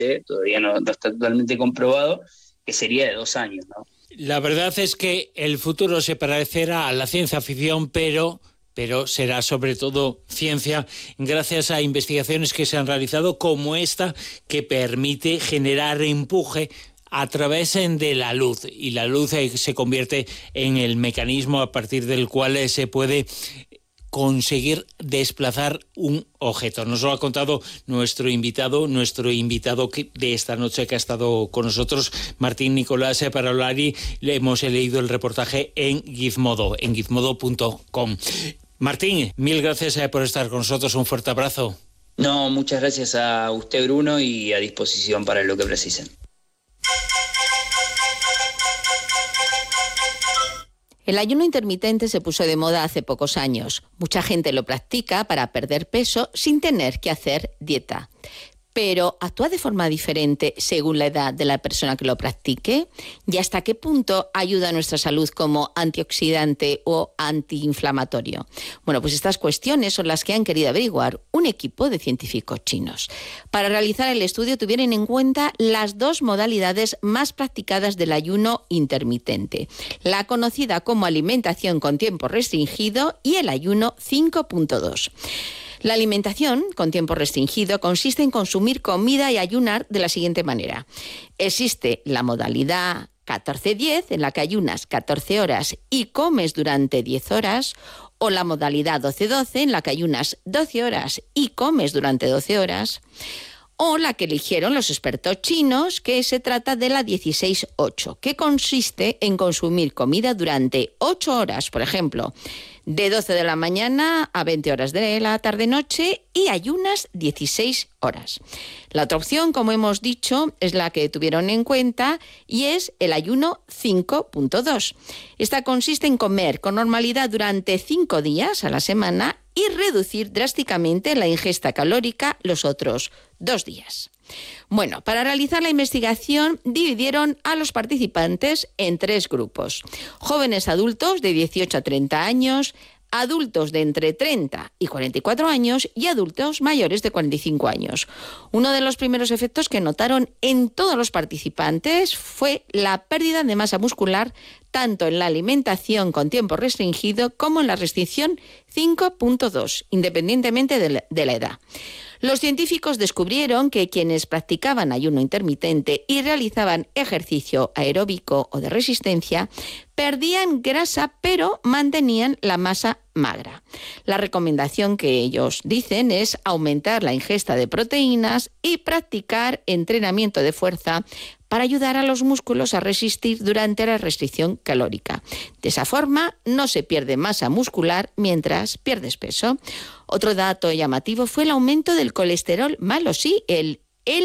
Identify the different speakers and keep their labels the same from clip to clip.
Speaker 1: todavía no está totalmente comprobado, que sería de 2 años, ¿no?
Speaker 2: La verdad es que el futuro se parecerá a la ciencia ficción, pero será sobre todo ciencia gracias a investigaciones que se han realizado como esta, que permite generar empuje a través de la luz, y la luz se convierte en el mecanismo a partir del cual se puede conseguir desplazar un objeto. Nos lo ha contado nuestro invitado de esta noche que ha estado con nosotros, Martín Nicolás Parolari. Le hemos leído el reportaje en Gizmodo, en gizmodo.com. Martín, mil gracias por estar con nosotros. Un fuerte abrazo.
Speaker 1: No, muchas gracias a usted, Bruno, y a disposición para lo que precisen.
Speaker 3: El ayuno intermitente se puso de moda hace pocos años. Mucha gente lo practica para perder peso sin tener que hacer dieta. Pero ¿actúa de forma diferente según la edad de la persona que lo practique? ¿Y hasta qué punto ayuda a nuestra salud como antioxidante o antiinflamatorio? Bueno, pues estas cuestiones son las que han querido averiguar un equipo de científicos chinos. Para realizar el estudio tuvieron en cuenta las 2 modalidades más practicadas del ayuno intermitente, la conocida como alimentación con tiempo restringido y el ayuno 5.2. La alimentación con tiempo restringido consiste en consumir comida y ayunar de la siguiente manera. Existe la modalidad 14-10, en la que ayunas 14 horas y comes durante 10 horas, o la modalidad 12-12, en la que ayunas 12 horas y comes durante 12 horas, o la que eligieron los expertos chinos, que se trata de la 16-8, que consiste en consumir comida durante 8 horas, por ejemplo, de 12 de la mañana a 20 horas de la tarde-noche, y ayunas 16 horas. La otra opción, como hemos dicho, es la que tuvieron en cuenta y es el ayuno 5.2. Esta consiste en comer con normalidad durante 5 días a la semana y reducir drásticamente la ingesta calórica los otros 2 días. Bueno, para realizar la investigación dividieron a los participantes en 3 grupos: jóvenes adultos de 18 a 30 años, adultos de entre 30 y 44 años y adultos mayores de 45 años. Uno de los primeros efectos que notaron en todos los participantes fue la pérdida de masa muscular, tanto en la alimentación con tiempo restringido como en la restricción 5.2, independientemente de la edad. Los científicos descubrieron que quienes practicaban ayuno intermitente y realizaban ejercicio aeróbico o de resistencia perdían grasa, pero mantenían la masa magra. La recomendación que ellos dicen es aumentar la ingesta de proteínas y practicar entrenamiento de fuerza para ayudar a los músculos a resistir durante la restricción calórica. De esa forma no se pierde masa muscular mientras pierdes peso. Otro dato llamativo fue el aumento del colesterol malo, sí, el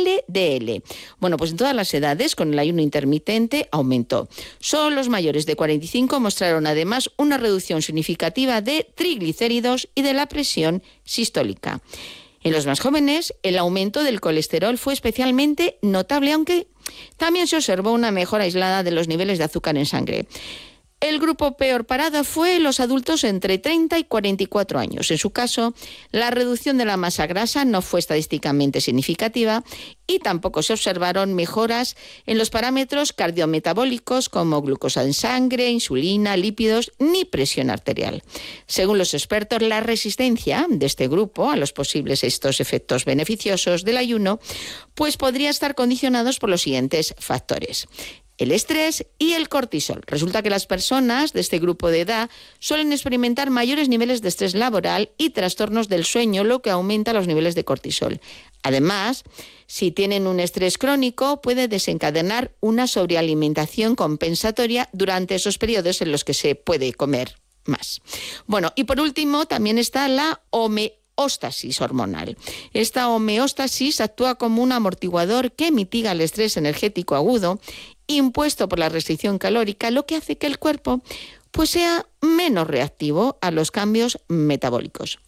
Speaker 3: LDL. Bueno, pues en todas las edades con el ayuno intermitente aumentó. Solo los mayores de 45 mostraron además una reducción significativa de triglicéridos y de la presión sistólica. En los más jóvenes, el aumento del colesterol fue especialmente notable, aunque también se observó una mejora aislada de los niveles de azúcar en sangre. El grupo peor parado fue los adultos entre 30 y 44 años. En su caso, la reducción de la masa grasa no fue estadísticamente significativa y tampoco se observaron mejoras en los parámetros cardiometabólicos como glucosa en sangre, insulina, lípidos ni presión arterial. Según los expertos, la resistencia de este grupo a los posibles estos efectos beneficiosos del ayuno pues podría estar condicionados por los siguientes factores: el estrés y el cortisol. Resulta que las personas de este grupo de edad suelen experimentar mayores niveles de estrés laboral y trastornos del sueño, lo que aumenta los niveles de cortisol. Además, si tienen un estrés crónico, puede desencadenar una sobrealimentación compensatoria durante esos periodos en los que se puede comer más. Bueno, y por último también está la homeostasis hormonal. Esta homeostasis actúa como un amortiguador que mitiga el estrés energético agudo impuesto por la restricción calórica, lo que hace que el cuerpo pues sea menos reactivo a los cambios metabólicos.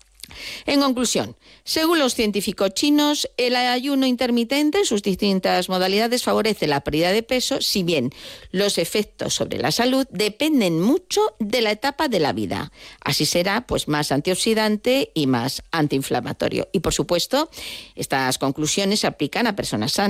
Speaker 3: En conclusión, según los científicos chinos, el ayuno intermitente en sus distintas modalidades favorece la pérdida de peso, si bien los efectos sobre la salud dependen mucho de la etapa de la vida. Así será pues más antioxidante y más antiinflamatorio. Y por supuesto, estas conclusiones se aplican a personas sanas